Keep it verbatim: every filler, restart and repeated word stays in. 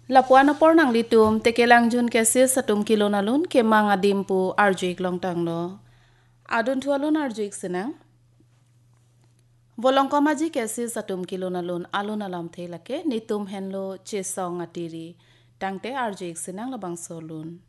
Lapuan apor nang litum tekelang jun kesi satum kilo nalun ke mang adim pu arjuik long tang no. Adun tualun arjuik senang. Volong komaji kesi satum kilo nalun alun alam the lake nitum henlo chesong atiri. Tangte arjuik senang labang solun.